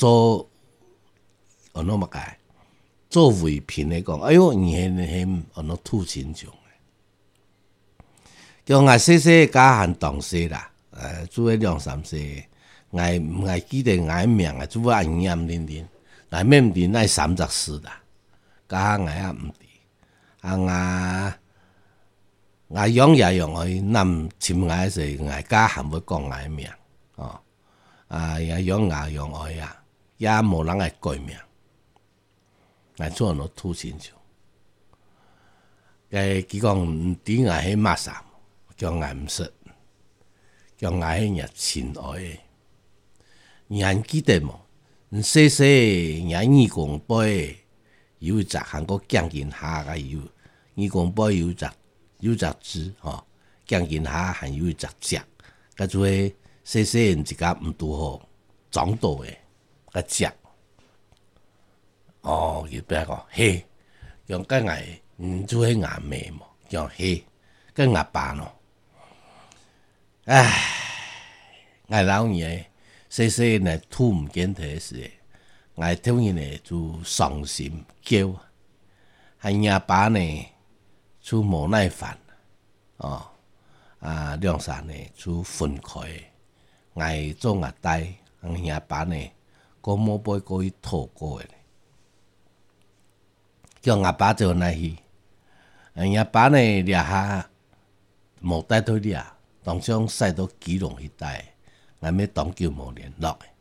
做安怎么解？做伪品的讲，哎呦，你很安怎吐亲像的？叫我细细家含同事啦，做个2、3岁，我记得我名啊，做啊严认，来面唔认那34啦，家我也唔知，我用也用去南深爱时，我家含要讲我名，也用去啊，也无人会改名。来做安怎吐亲像？佢讲毋知我迄马啥，叫我毋识，叫我迄也亲爱的。你还记得无？细细也耳光杯，有一只韩国降金虾个有，耳光杯有一只吼，降金虾还有一只，甲做细细一甲毋拄好长大的个只。哦，伊别讲嘿，用跟我做迄牙妹嘛，叫嘿，跟我爸咯。唉，我老年细细呢吐唔见体时，我突然呢就伤心叫，还阿爸呢就无耐烦，2、3呢就分开，我做阿呆，阿爸呢个冇杯过去讨过的。叫阿爸做那去，阿爸呢掠下无带到掠，当中驶到基隆迄带，俺要长久无联络的。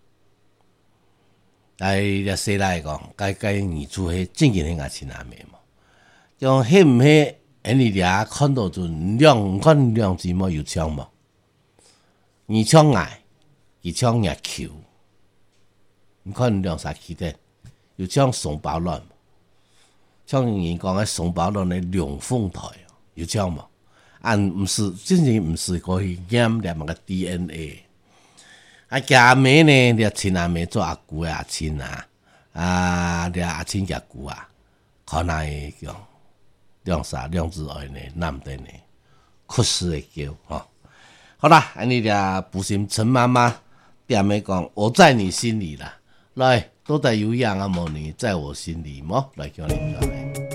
掠细来讲，该二处迄正经迄个亲阿妹嘛，叫迄毋迄，你掠看到就两姊妹有枪无？你枪爱，伊枪也球，你看2、3起的，有枪松包乱。像人讲嘅松宝路的龙凤台有这样嘛？毋是，真正毋是可以验两个 DNA。家妹呢，你亲阿妹做阿姑的阿亲你阿亲家姑可能会讲两字爱呢，男的呢，哭死的叫吼。好啦，你俩补习陈妈妈点咩讲？我在你心里啦，来，都在有样啊，无你在我心里么？来叫你出来。